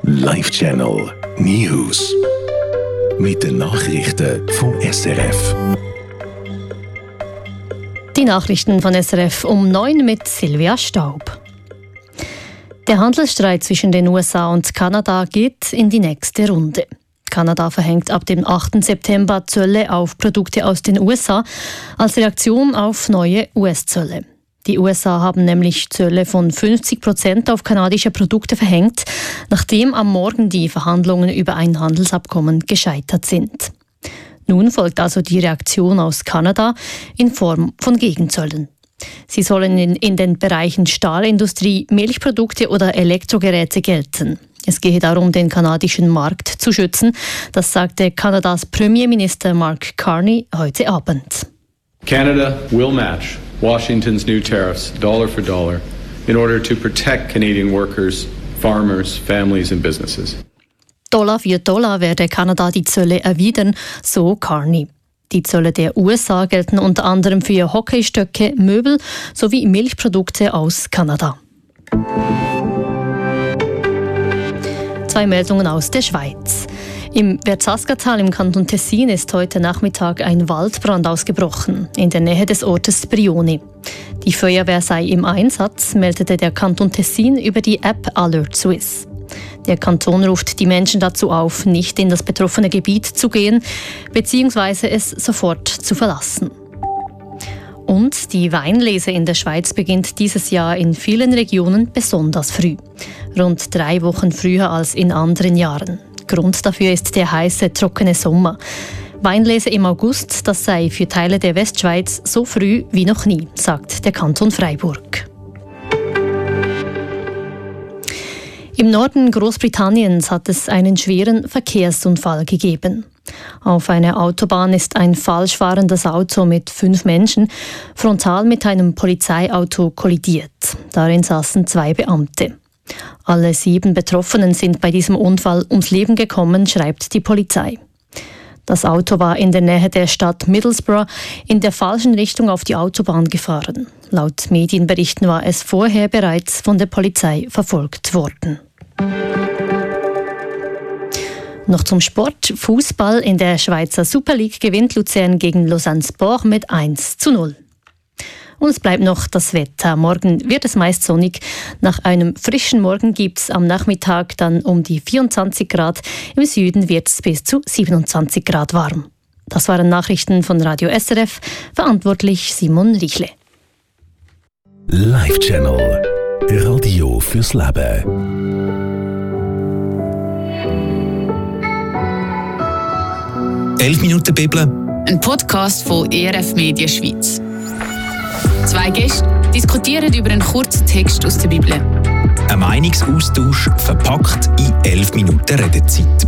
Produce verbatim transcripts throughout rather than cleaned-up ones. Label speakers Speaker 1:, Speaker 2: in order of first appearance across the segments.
Speaker 1: Live Channel News. Mit den Nachrichten vom S R F.
Speaker 2: Die Nachrichten von S R F um neun mit Silvia Staub. Der Handelsstreit zwischen den U S A und Kanada geht in die nächste Runde. Kanada verhängt ab dem achten September Zölle auf Produkte aus den U S A als Reaktion auf neue U S-Zölle. Die U S A haben nämlich Zölle von fünfzig Prozent auf kanadische Produkte verhängt, nachdem am Morgen die Verhandlungen über ein Handelsabkommen gescheitert sind. Nun folgt also die Reaktion aus Kanada in Form von Gegenzöllen. Sie sollen in, in den Bereichen Stahlindustrie, Milchprodukte oder Elektrogeräte gelten. Es gehe darum, den kanadischen Markt zu schützen, das sagte Kanadas Premierminister Mark Carney heute Abend.
Speaker 3: Canada will match Washington's new tariffs dollar for dollar in order to protect Canadian workers, farmers, families and businesses.
Speaker 2: Dollar für Dollar werde Kanada die Zölle erwidern, so Carney. Die Zölle der U S A gelten unter anderem für Hockeystöcke, Möbel sowie Milchprodukte aus Kanada. Zwei Meldungen aus der Schweiz. Im Verzascatal im Kanton Tessin ist heute Nachmittag ein Waldbrand ausgebrochen, in der Nähe des Ortes Brioni. Die Feuerwehr sei im Einsatz, meldete der Kanton Tessin über die App Alert Swiss. Der Kanton ruft die Menschen dazu auf, nicht in das betroffene Gebiet zu gehen bzw. es sofort zu verlassen. Und die Weinlese in der Schweiz beginnt dieses Jahr in vielen Regionen besonders früh. Rund drei Wochen früher als in anderen Jahren. Grund dafür ist der heiße, trockene Sommer. Weinlese im August, das sei für Teile der Westschweiz so früh wie noch nie, sagt der Kanton Freiburg. Im Norden Großbritanniens hat es einen schweren Verkehrsunfall gegeben. Auf einer Autobahn ist ein falsch fahrendes Auto mit fünf Menschen frontal mit einem Polizeiauto kollidiert. Darin saßen zwei Beamte. Alle sieben Betroffenen sind bei diesem Unfall ums Leben gekommen, schreibt die Polizei. Das Auto war in der Nähe der Stadt Middlesbrough in der falschen Richtung auf die Autobahn gefahren. Laut Medienberichten war es vorher bereits von der Polizei verfolgt worden. Noch zum Sport. Fußball in der Schweizer Super League gewinnt Luzern gegen Lausanne Sport mit eins zu null. Und es bleibt noch das Wetter. Morgen wird es meist sonnig. Nach einem frischen Morgen gibt es am Nachmittag dann um die vierundzwanzig Grad. Im Süden wird es bis zu siebenundzwanzig Grad warm. Das waren Nachrichten von Radio S R F. Verantwortlich Simon Richle.
Speaker 1: Live Channel. Radio fürs Leben.
Speaker 4: elf Minuten Bibel.
Speaker 5: Ein Podcast von E R F Media Schweiz. Zwei Gäste diskutieren über einen kurzen Text aus der Bibel.
Speaker 4: Ein Meinungsaustausch verpackt in elf Minuten Redezeit.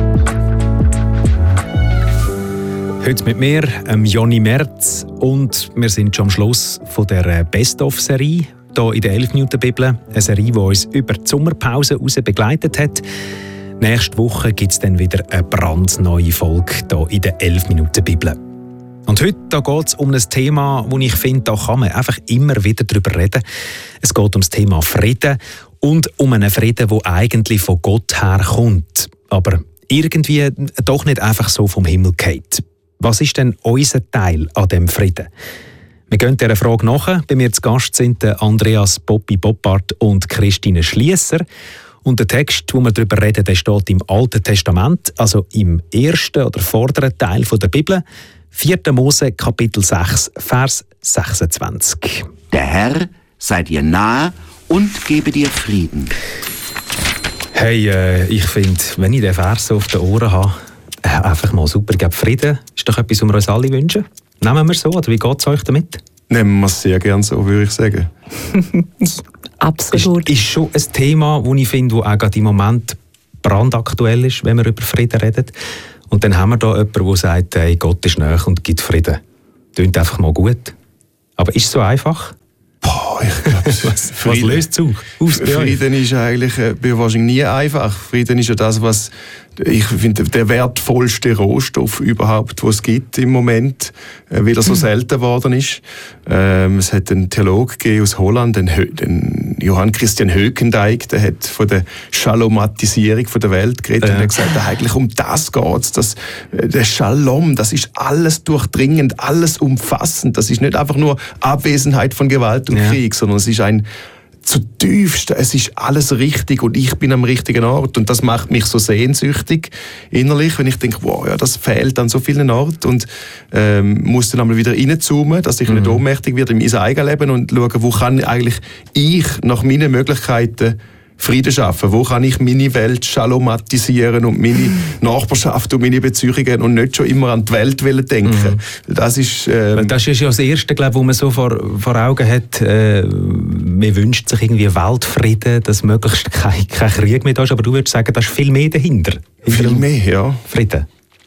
Speaker 4: Heute mit mir, Johnny Merz, und wir sind schon am Schluss von der Best-of-Serie hier in der elf Minuten Bibel. Eine Serie, die uns über die Sommerpause heraus begleitet hat. Nächste Woche gibt es dann wieder eine brandneue Folge hier in der elf Minuten Bibel. Und heute geht es um ein Thema, wo ich finde, da kann man einfach immer wieder darüber reden. Es geht um das Thema Frieden und um einen Frieden, der eigentlich von Gott herkommt, aber irgendwie doch nicht einfach so vom Himmel fällt. Was ist denn unser Teil an diesem Frieden? Wir gehen dieser Frage nach. Bei mir zu Gast sind Andreas Poppi Boppard und Christine Schliesser. Und der Text, wo wir darüber reden, der steht im Alten Testament, also im ersten oder vorderen Teil der Bibel. vierter Mose, Kapitel sechs, Vers sechsundzwanzig.
Speaker 6: Der Herr sei dir nahe und gebe dir Frieden.
Speaker 4: Hey, äh, ich finde, wenn ich den Vers auf den Ohren habe, äh, einfach mal super. Gebe Frieden ist doch etwas, was wir uns alle wünschen. Nehmen wir es so, oder wie geht es euch damit?
Speaker 7: Nehmen wir es sehr gerne so, würde ich sagen.
Speaker 2: Absolut.
Speaker 4: Ist, ist schon ein Thema, das ich finde, das auch gerade im Moment brandaktuell ist, wenn wir über Frieden reden. Und dann haben wir da jemanden, der sagt, hey, Gott ist nahe und gibt Frieden. Klingt einfach mal gut. Aber ist es so einfach?
Speaker 7: Boah, ich glaube,
Speaker 4: was, was löst es auf?
Speaker 7: Frieden ist eigentlich äh, wahrscheinlich nie einfach. Frieden ist ja das, was ich finde, der wertvollste Rohstoff überhaupt, den es gibt im Moment, äh, weil er so selten geworden ist. Ähm, es hat einen Theologen gegeben aus Holland, den, den Johann Christian Höckendijk, der hat von der Shalomatisierung von der Welt geredet äh. und hat gesagt, eigentlich um das geht es. Der Shalom, das ist alles durchdringend, alles umfassend. Das ist nicht einfach nur Abwesenheit von Gewalt und ja. Krieg, sondern es ist ein zutiefst, es ist alles richtig und ich bin am richtigen Ort und das macht mich so sehnsüchtig innerlich, wenn ich denke, wow, ja, das fehlt an so vielen Orten und ähm, muss dann einmal wieder reinzoomen, dass ich mhm. nicht ohnmächtig werde in mein eigenes Leben und schauen, wo kann eigentlich ich nach meinen Möglichkeiten Frieden schaffen, wo kann ich meine Welt schalomatisieren und meine Nachbarschaft und meine Beziehungen und nicht schon immer an die Welt denken. Mhm. Das ist, ähm
Speaker 4: das ist ja das Erste, glaube ich, wo man so vor, vor Augen hat, äh, man wünscht sich irgendwie Weltfrieden, dass möglichst kein, kein Krieg mehr da ist, aber du würdest sagen, da ist viel mehr dahinter.
Speaker 7: Viel mehr, ja.
Speaker 4: Frieden.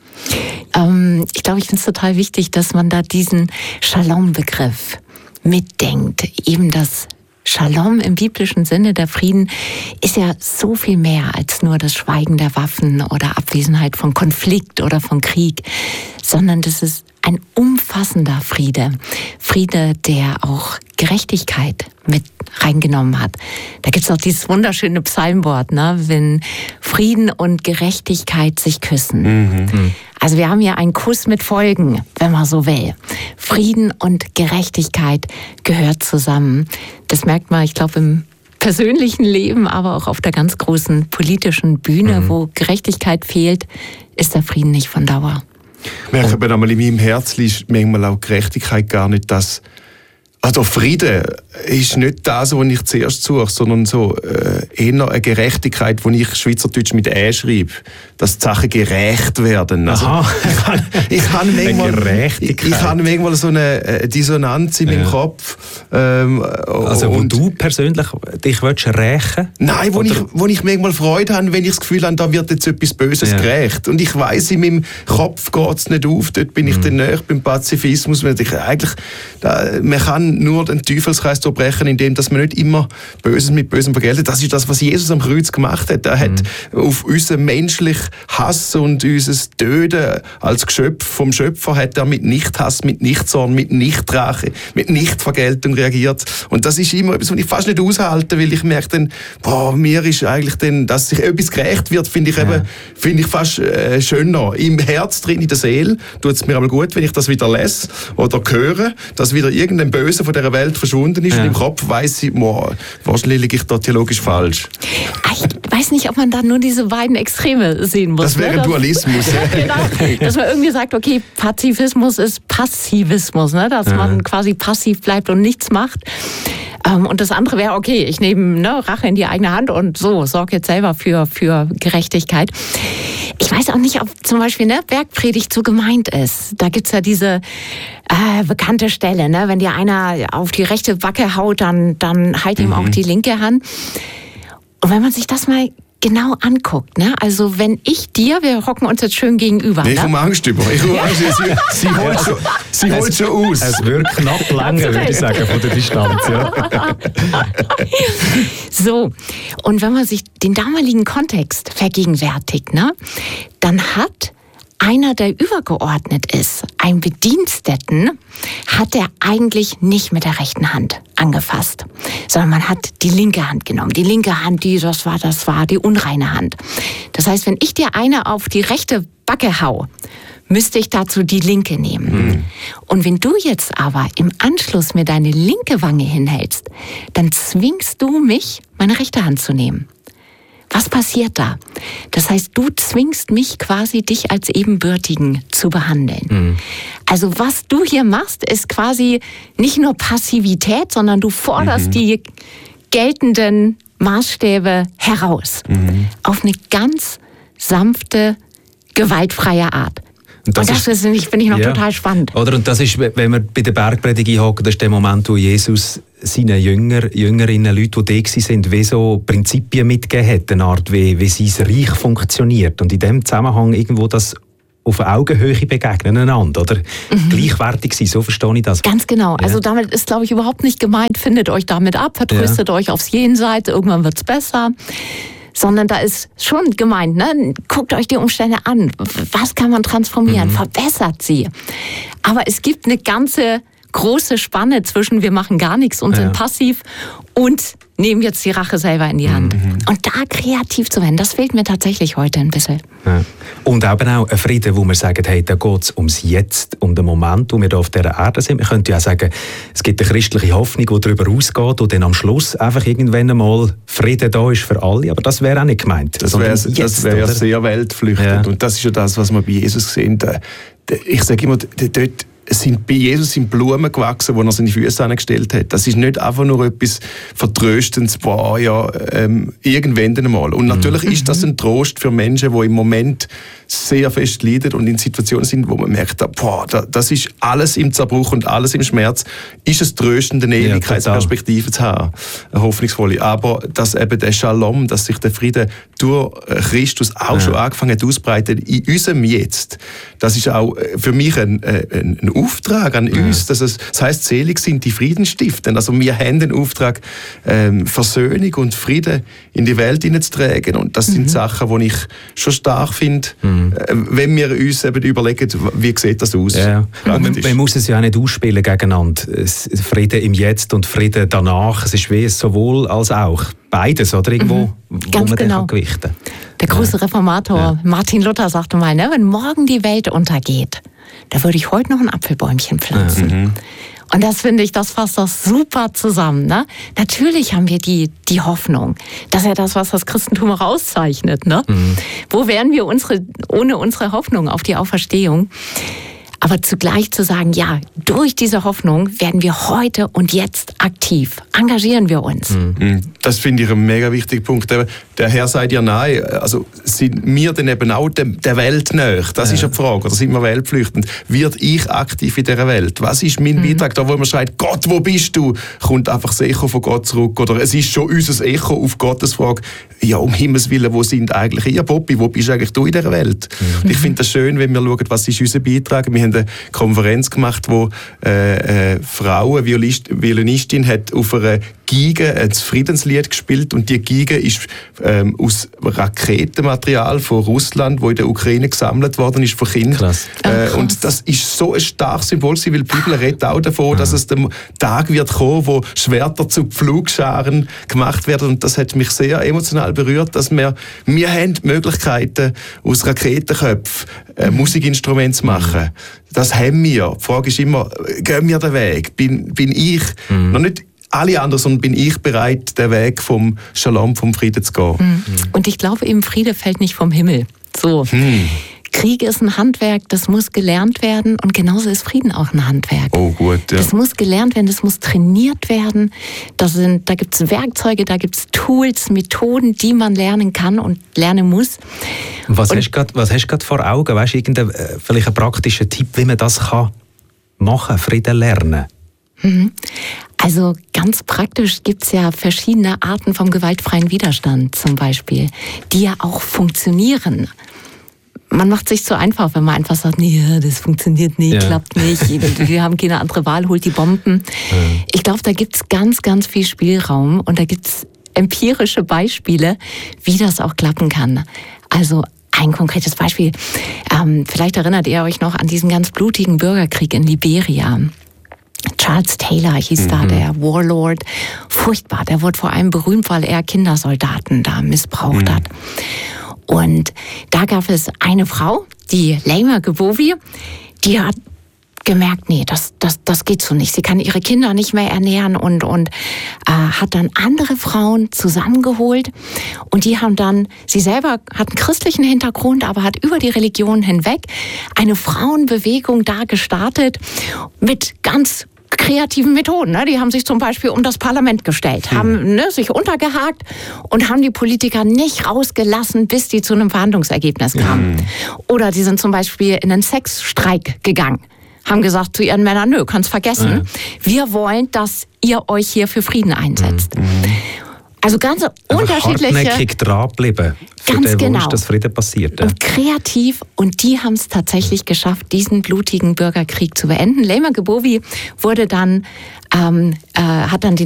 Speaker 8: Ähm, ich glaube, ich finde es total wichtig, dass man da diesen Shalom-Begriff mitdenkt, eben das Shalom im biblischen Sinne, der Frieden, ist ja so viel mehr als nur das Schweigen der Waffen oder Abwesenheit von Konflikt oder von Krieg, sondern das ist ein umfassender Friede. Friede, der auch Gerechtigkeit mit reingenommen hat. Da gibt es auch dieses wunderschöne Psalmwort, ne? Wenn Frieden und Gerechtigkeit sich küssen. Mhm. Also wir haben hier einen Kuss mit Folgen, wenn man so will. Frieden und Gerechtigkeit gehört zusammen. Das merkt man, ich glaube, im persönlichen Leben, aber auch auf der ganz großen politischen Bühne, mhm. wo Gerechtigkeit fehlt, ist der Frieden nicht von Dauer.
Speaker 7: Ich merke aber einmal in meinem Herzen ist manchmal auch Gerechtigkeit gar nicht das. Also Frieden ist nicht das, was ich zuerst suche, sondern so äh, eher eine Gerechtigkeit, die ich Schweizerdeutsch mit «ä» schreibe, dass die Sachen gerecht werden. Also,
Speaker 4: Aha.
Speaker 7: Ich habe ich hab manchmal, ich, ich hab manchmal so eine äh, Dissonanz in ja. meinem Kopf. Ähm,
Speaker 4: also wo du persönlich dich willst rächen?
Speaker 7: Nein, wo ich, wo ich manchmal Freude habe, wenn ich das Gefühl habe, da wird jetzt etwas Böses ja. gerecht. Und ich weiss, in meinem Kopf geht es nicht auf, dort bin ich mhm. dann näher beim Pazifismus. Ich, eigentlich, da, man kann nur den Teufelskreis durchbrechen, indem dass man nicht immer Böses mit Bösem vergeltet. Das ist das, was Jesus am Kreuz gemacht hat. Er mhm. hat auf unseren menschlichen Hass und unser Töten als Geschöpf vom Schöpfer hat er mit Nichthass, mit Nichtzorn, mit Nichtrache, mit Nichtvergeltung reagiert. Und das ist immer etwas, was ich fast nicht aushalte, weil ich merke dann, boah, mir ist eigentlich dann, dass sich etwas gerecht wird, finde ich ja. eben, finde ich fast äh, schöner. Im Herz drin, in der Seele, tut es mir aber gut, wenn ich das wieder lese oder höre, dass wieder irgendein Böse von dieser Welt verschwunden ist ja. und im Kopf weiss ich, boah, wahrscheinlich liege ich da theologisch falsch.
Speaker 8: Ich weiß nicht, ob man da nur diese beiden Extreme sehen muss.
Speaker 7: Das wäre
Speaker 8: ne?
Speaker 7: Dualismus.
Speaker 8: Ja, genau. Dass man irgendwie sagt, okay, Pazifismus ist Passivismus, ne? Dass ja. man quasi passiv bleibt und nichts macht. Ähm, und das andere wäre, okay, ich nehme ne, Rache in die eigene Hand und so, sorge jetzt selber für, für Gerechtigkeit. Ich weiß auch nicht, ob zum Beispiel ne, Bergpredigt so gemeint ist. Da gibt's ja diese äh, bekannte Stelle, ne? Wenn dir einer auf die rechte Backe haut, dann, dann halt ihm mhm. auch die linke Hand. Und wenn man sich das mal genau anguckt, ne? Also wenn ich dir, wir hocken uns jetzt schön gegenüber.
Speaker 7: Nee, ich
Speaker 8: ne?
Speaker 7: habe Angst über. Ich habe Angst, sie, sie holt schon, sie holt schon aus.
Speaker 4: Es wird knapp lange, würde ich sagen, von der Distanz. Ja.
Speaker 8: So, und wenn man sich den damaligen Kontext vergegenwärtigt, ne? Dann hat einer, der übergeordnet ist, ein Bediensteten, hat er eigentlich nicht mit der rechten Hand angefasst, sondern man hat die linke Hand genommen. Die linke Hand, die, das war, das war die unreine Hand. Das heißt, wenn ich dir eine auf die rechte Backe hau, müsste ich dazu die linke nehmen. Mhm. Und wenn du jetzt aber im Anschluss mir deine linke Wange hinhältst, dann zwingst du mich, meine rechte Hand zu nehmen. Was passiert da? Das heißt, du zwingst mich quasi, dich als Ebenbürtigen zu behandeln. Mhm. Also was du hier machst, ist quasi nicht nur Passivität, sondern du forderst mhm. die geltenden Maßstäbe heraus. Mhm. Auf eine ganz sanfte, gewaltfreie Art. Und das, und das ist, ist, finde ich noch ja. total spannend.
Speaker 4: Oder? Und das ist, wenn wir bei der Bergpredigt einhaken, das ist der Moment, wo Jesus seinen Jünger, Jüngerinnen, Leute, die da sind, wie so Prinzipien mitgegeben hat, eine Art, wie, wie sein Reich funktioniert. Und in dem Zusammenhang irgendwo das auf Augenhöhe begegnen einander, oder? Mhm. Gleichwertig sein, so verstehe ich das.
Speaker 8: Ganz genau.
Speaker 4: Ja.
Speaker 8: Also damit ist, glaube ich, überhaupt nicht gemeint, findet euch damit ab, vertröstet ja. euch aufs Jenseits, irgendwann wird's besser. Sondern da ist schon gemeint, ne? Guckt euch die Umstände an. Was kann man transformieren? Mhm. Verbessert sie. Aber es gibt eine ganze große Spanne zwischen wir machen gar nichts und ja. sind passiv und nehmen jetzt die Rache selber in die Hand. Mhm. Und da kreativ zu werden, das fehlt mir tatsächlich heute ein bisschen.
Speaker 4: Ja. Und eben auch ein Frieden, wo wir sagen, hey, da geht es ums Jetzt, um den Moment, wo wir hier auf dieser Erde sind. Man könnte ja auch sagen, es gibt eine christliche Hoffnung, die darüber ausgeht und dann am Schluss einfach irgendwann einmal Frieden da ist für alle. Aber das wäre auch nicht gemeint.
Speaker 7: Das wäre wär sehr weltflüchtend. Ja. Und das ist ja das, was wir bei Jesus sehen. Ich sage immer, dort sind bei Jesus sind Blumen gewachsen, die er seine Füße angestellt hat. Das ist nicht einfach nur etwas Vertröstendes, boah, ja, ähm, irgendwann einmal. Und natürlich mhm. ist das ein Trost für Menschen, die im Moment sehr fest leiden und in Situationen sind, wo man merkt, boah, das ist alles im Zerbruch und alles im Schmerz. Ist es tröstend, eine Ewigkeitsperspektive zu haben, eine hoffnungsvolle. Aber dass eben der Shalom, dass sich der Friede durch Christus auch ja. schon angefangen hat auszubreiten in unserem Jetzt, das ist auch für mich ein, ein, ein Auftrag an ja. uns. Dass es, das heisst, selig sind die Frieden stiften. Also wir haben den Auftrag, ähm, Versöhnung und Frieden in die Welt hineinzutragen. Und das mhm. sind Sachen, die ich schon stark finde, mhm. äh, wenn wir uns eben überlegen, wie sieht das aus.
Speaker 4: Ja. Man, man muss es ja auch nicht ausspielen gegeneinander. Frieden im Jetzt und Frieden danach. Es ist wie sowohl als auch. Beides, oder? Irgendwo, mhm. wo
Speaker 8: Ganz
Speaker 4: man
Speaker 8: genau.
Speaker 4: gewichten.
Speaker 8: Der große ja. Reformator ja. Martin Luther sagte mal, ne, wenn morgen die Welt untergeht, da würde ich heute noch ein Apfelbäumchen pflanzen. Mhm. Und das finde ich, das fasst das super zusammen. Ne? Natürlich haben wir die, die Hoffnung. Das ist ja das, was das Christentum auch auszeichnet. Ne? Mhm. Wo wären wir unsere, ohne unsere Hoffnung auf die Auferstehung? Aber zugleich zu sagen, ja, durch diese Hoffnung werden wir heute und jetzt aktiv. Engagieren wir uns.
Speaker 7: Das finde ich ein mega wichtiger Punkt. Der Herr sei dir nahe. Also sind wir denn eben auch der Welt nahe? Das ja. ist eine Frage. Oder sind wir weltflüchtend? Wird ich aktiv in dieser Welt? Was ist mein mhm. Beitrag? Da, wo man schreit, Gott, wo bist du? Kommt einfach das Echo von Gott zurück. Oder es ist schon unser Echo auf Gottes Frage. Ja, um Himmels Willen, wo sind eigentlich ihr, Bobby? Wo bist eigentlich du in dieser Welt? Mhm. Ich finde das schön, wenn wir schauen, was ist unser Beitrag. Wir haben eine Konferenz gemacht, wo äh, äh, Frauen, Violist, Violinistin hat auf einer Geige ein Friedenslied gespielt und die Geige ist ähm, aus Raketenmaterial von Russland, wo in der Ukraine gesammelt worden ist von Kindern. Äh, und das ist so ein starkes Symbol, weil die Bibel redet auch davon, dass es der Tag wird kommen, wo Schwerter zu Pflugscharen gemacht werden. Und das hat mich sehr emotional berührt, dass wir, wir haben die Möglichkeiten, aus Raketenköpfen äh, Musikinstrumente zu machen. Das haben wir. Die Frage ist immer, gehen wir den Weg? Bin, bin ich mhm. noch nicht alle anderen, sondern bin ich bereit, den Weg vom Shalom, vom Frieden zu gehen.
Speaker 8: Mhm. Und ich glaube eben, Friede fällt nicht vom Himmel. So. Mhm. Krieg ist ein Handwerk, das muss gelernt werden und genauso ist Frieden auch ein Handwerk.
Speaker 7: Oh gut, ja.
Speaker 8: Das muss gelernt werden, das muss trainiert werden. Das sind, da gibt es Werkzeuge, da gibt es Tools, Methoden, die man lernen kann und lernen muss.
Speaker 4: Und was und, hast du gerade vor Augen? Weißt du, irgendein, vielleicht ein praktischer Tipp, wie man das kann machen, Frieden lernen?
Speaker 8: Also ganz praktisch gibt es ja verschiedene Arten vom gewaltfreien Widerstand zum Beispiel, die ja auch funktionieren. Man macht sich so einfach, wenn man einfach sagt, nee, das funktioniert nicht, ja. klappt nicht, wir haben keine andere Wahl, holt die Bomben. Ja. Ich glaube, da gibt es ganz, ganz viel Spielraum und da gibt es empirische Beispiele, wie das auch klappen kann. Also ein konkretes Beispiel, ähm, vielleicht erinnert ihr euch noch an diesen ganz blutigen Bürgerkrieg in Liberia. Charles Taylor hieß mhm. da, der Warlord. Furchtbar, der wurde vor allem berühmt, weil er Kindersoldaten da missbraucht mhm. hat. Und da gab es eine Frau, die Laima Gbowie, die hat gemerkt, nee, das, das, das geht so nicht. Sie kann ihre Kinder nicht mehr ernähren und, und äh, hat dann andere Frauen zusammengeholt. Und die haben dann, sie selber hat einen christlichen Hintergrund, aber hat über die Religion hinweg eine Frauenbewegung da gestartet mit ganz kreativen Methoden. Ne? Die haben sich zum Beispiel um das Parlament gestellt, hm. haben ne, sich untergehakt und haben die Politiker nicht rausgelassen, bis die zu einem Verhandlungsergebnis kamen. Hm. Oder die sind zum Beispiel in einen Sexstreik gegangen, haben gesagt zu ihren Männern, nö, kannst vergessen. Hm. Wir wollen, dass ihr euch hier für Frieden einsetzt. Hm. Also ganz unterschiedliche...
Speaker 4: hartnäckig dranbleiben, für
Speaker 8: ganz
Speaker 4: den
Speaker 8: genau.
Speaker 4: Wunsch, dass Frieden passiert.
Speaker 8: Und kreativ. Und die haben es tatsächlich geschafft, diesen blutigen Bürgerkrieg zu beenden. Leymah Gbowee wurde dann, ähm, äh, hat dann den